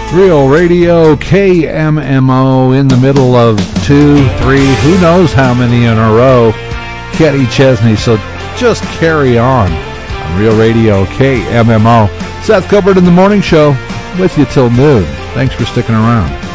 Real Radio KMMO in the middle of 2, 3, who knows how many in a row. Kenny Chesney, so just carry on Real Radio KMMO. Seth Gilbert in the Morning Show with you till noon. Thanks for sticking around.